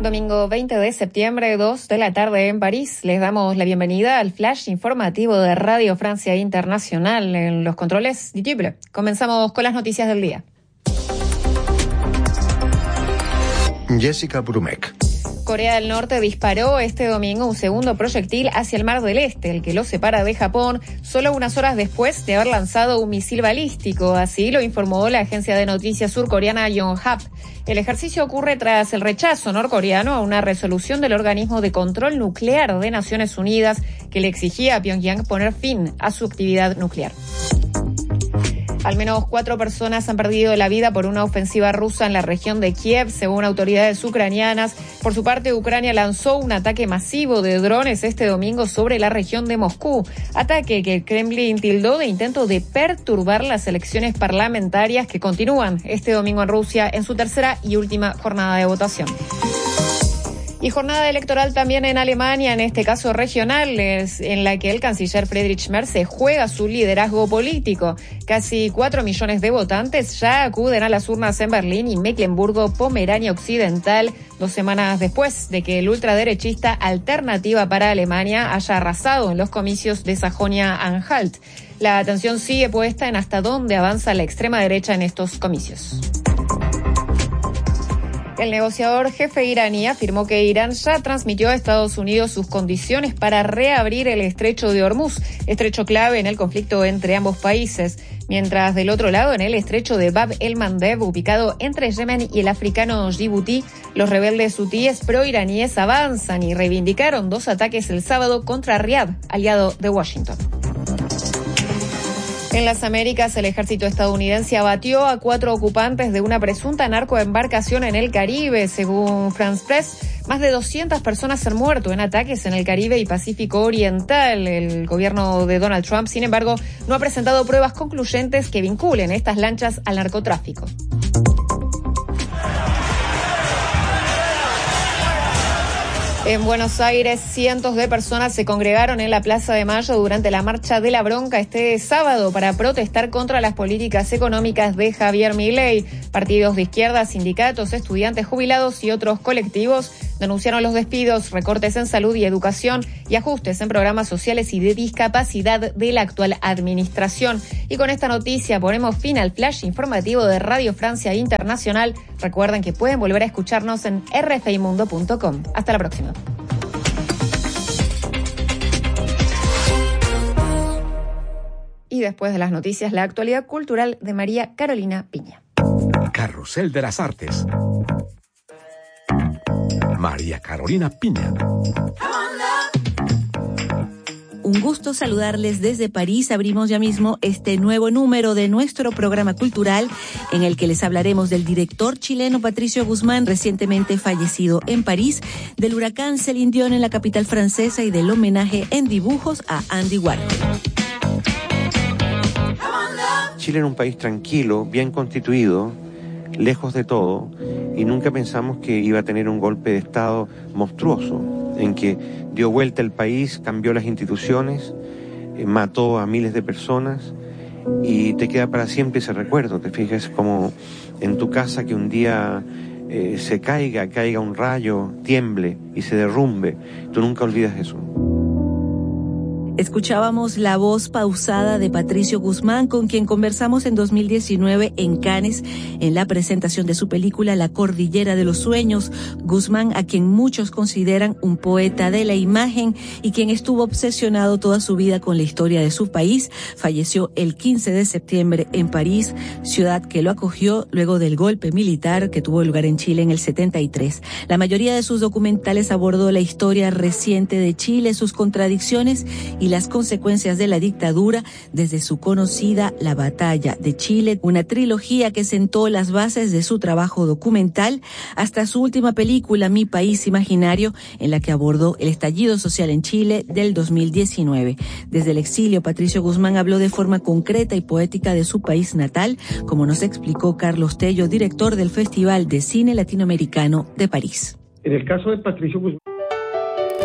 Domingo 20 de septiembre, 2 de la tarde en París. Les damos la bienvenida al flash informativo de Radio Francia Internacional en los controles Didible. Comenzamos con las noticias del día. Jessica Brumek. Corea del Norte disparó este domingo un segundo proyectil hacia el Mar del Este, el que lo separa de Japón, solo unas horas después de haber lanzado un misil balístico. Así lo informó la agencia de noticias surcoreana Yonhap. El ejercicio ocurre tras el rechazo norcoreano a una resolución del Organismo de Control Nuclear de Naciones Unidas que le exigía a Pyongyang poner fin a su actividad nuclear. Al menos 4 personas han perdido la vida por una ofensiva rusa en la región de Kiev, según autoridades ucranianas. Por su parte, Ucrania lanzó un ataque masivo de drones este domingo sobre la región de Moscú. Ataque que el Kremlin tildó de intento de perturbar las elecciones parlamentarias que continúan este domingo en Rusia en su tercera y última jornada de votación. Y jornada electoral también en Alemania, en este caso regional, en la que el canciller Friedrich Merz se juega su liderazgo político. Casi 4 millones de votantes ya acuden a las urnas en Berlín y Mecklemburgo-Pomerania Occidental, 2 semanas después de que el ultraderechista Alternativa para Alemania haya arrasado en los comicios de Sajonia-Anhalt. La atención sigue puesta en hasta dónde avanza la extrema derecha en estos comicios. El negociador jefe iraní afirmó que Irán ya transmitió a Estados Unidos sus condiciones para reabrir el estrecho de Hormuz, estrecho clave en el conflicto entre ambos países. Mientras del otro lado, en el estrecho de Bab el-Mandeb, ubicado entre Yemen y el africano Djibouti, los rebeldes hutíes pro-iraníes avanzan y reivindicaron 2 ataques el sábado contra Riad, aliado de Washington. En las Américas, el ejército estadounidense abatió a 4 ocupantes de una presunta narcoembarcación en el Caribe. Según France Press, más de 200 personas han muerto en ataques en el Caribe y Pacífico Oriental. El gobierno de Donald Trump, sin embargo, no ha presentado pruebas concluyentes que vinculen estas lanchas al narcotráfico. En Buenos Aires, cientos de personas se congregaron en la Plaza de Mayo durante la Marcha de la Bronca este sábado para protestar contra las políticas económicas de Javier Milei. Partidos de izquierda, sindicatos, estudiantes jubilados y otros colectivos denunciaron los despidos, recortes en salud y educación y ajustes en programas sociales y de discapacidad de la actual administración. Y con esta noticia ponemos fin al flash informativo de Radio Francia Internacional. Recuerden que pueden volver a escucharnos en rfimundo.com. Hasta la próxima. Y después de las noticias, la actualidad cultural de María Carolina Piña. Carrusel de las Artes. María Carolina Piña. Un gusto saludarles desde París. Abrimos ya mismo este nuevo número de nuestro programa cultural en el que les hablaremos del director chileno Patricio Guzmán, recientemente fallecido en París, del huracán Céline Dion en la capital francesa y del homenaje en dibujos a Andy Warhol. Chile era un país tranquilo, bien constituido, lejos de todo, y nunca pensamos que iba a tener un golpe de Estado monstruoso, en que dio vuelta el país, cambió las instituciones, mató a miles de personas, y te queda para siempre ese recuerdo. Te fijas como en tu casa que un día se caiga un rayo, tiemble y se derrumbe. Tú nunca olvidas eso. Escuchábamos la voz pausada de Patricio Guzmán, con quien conversamos en 2019 en Cannes, en la presentación de su película La Cordillera de los Sueños. Guzmán, a quien muchos consideran un poeta de la imagen y quien estuvo obsesionado toda su vida con la historia de su país, falleció el 15 de septiembre en París, ciudad que lo acogió luego del golpe militar que tuvo lugar en Chile en el 73. La mayoría de sus documentales abordó la historia reciente de Chile, sus contradicciones y las consecuencias de la dictadura, desde su conocida La Batalla de Chile, una trilogía que sentó las bases de su trabajo documental, hasta su última película, Mi País Imaginario, en la que abordó el estallido social en Chile del 2019. Desde el exilio, Patricio Guzmán habló de forma concreta y poética de su país natal, como nos explicó Carlos Tello, director del Festival de Cine Latinoamericano de París. En el caso de Patricio Guzmán,